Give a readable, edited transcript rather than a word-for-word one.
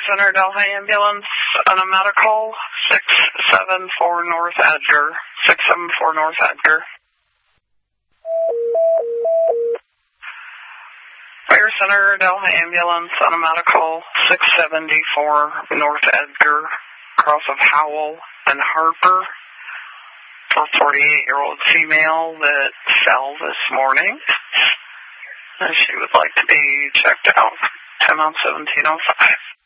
Center Delhi Ambulance on a medical 674 North Edgar. 674 North Edgar. Fire Center Delhi Ambulance on a medical 674 North Edgar, cross of Howell and Harper, for 48-year-old female that fell this morning. She would like to be checked out. 10 on 1705.